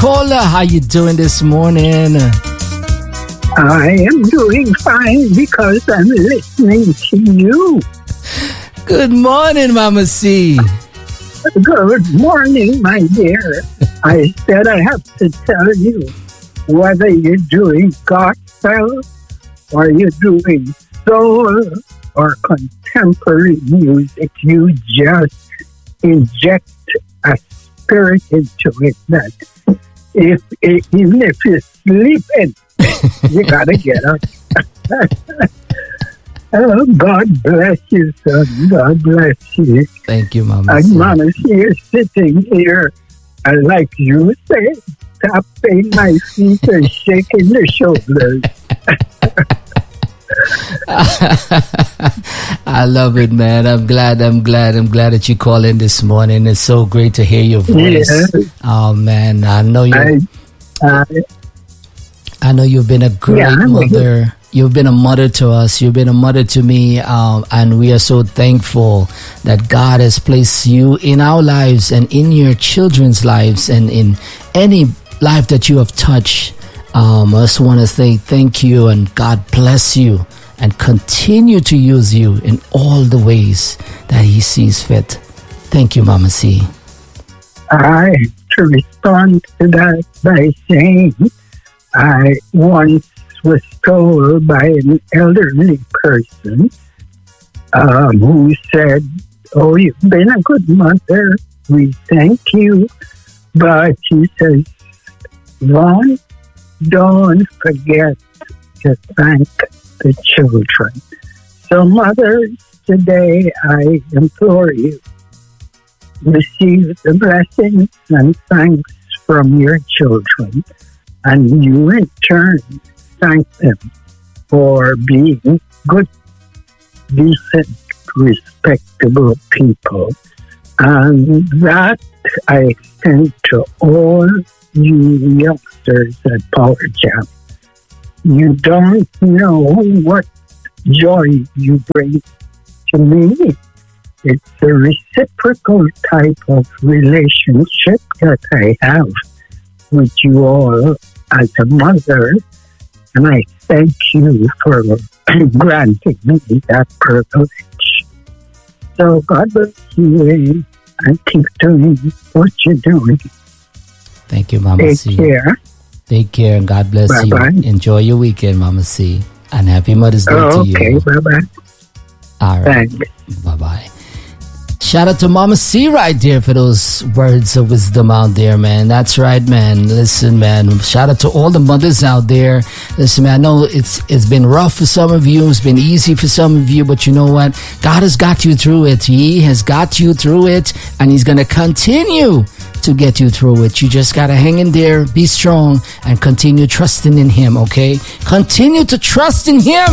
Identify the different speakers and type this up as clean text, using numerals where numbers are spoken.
Speaker 1: caller. How you doing this morning?
Speaker 2: I am doing fine because I'm listening to you.
Speaker 1: Good morning, Mama C.
Speaker 2: Good morning, my dear. I said I have to tell you, whether you're doing gospel or you're doing soul or contemporary music, you just inject a spirit into it that even if you're sleeping, you gotta get up. Oh, God bless you, son. God bless you.
Speaker 1: Thank you, Mama.
Speaker 2: And Mama, you're sitting here, and like you said, tapping my feet and shaking the shoulders.
Speaker 1: I love it, man. I'm glad that you called in this morning. It's so great to hear your voice. Yeah. Oh man, I know you. I know you've been a great mother. You've been a mother to us. You've been a mother to me, and we are so thankful that God has placed you in our lives and in your children's lives and in any life that you have touched. I just want to say thank you and God bless you and continue to use you in all the ways that He sees fit. Thank you, Mama C.
Speaker 2: To respond to that by saying, I once was told by an elderly person who said, "Oh, you've been a good mother. We thank you." But he says, "Vaughn, don't forget to thank the children." So mothers, today I implore you, receive the blessings and thanks from your children, and you in turn thank them for being good, decent, respectable people. And that I extend to all you youngsters at Power Jam. You don't know what joy you bring to me. It's a reciprocal type of relationship that I have with you all as a mother, and I thank you for granting me that privilege. So God bless you and keep doing what you're doing.
Speaker 1: Thank you, Mama C.
Speaker 2: Take care.
Speaker 1: Take care and God bless
Speaker 2: Bye-bye.
Speaker 1: you. Enjoy your weekend, Mama C. And happy Mother's Day to you.
Speaker 2: Okay, bye-bye.
Speaker 1: All right.
Speaker 2: Thanks.
Speaker 1: Bye-bye. Shout out to Mama C right there for those words of wisdom out there, man. That's right, man. Listen, man. Shout out to all the mothers out there. Listen, man, I know it's been rough for some of you. It's been easy for some of you. But you know what? God has got you through it. He has got you through it. And He's going to continue to get you through it. You just got to hang in there, be strong, and continue trusting in Him, okay? Continue to trust in Him.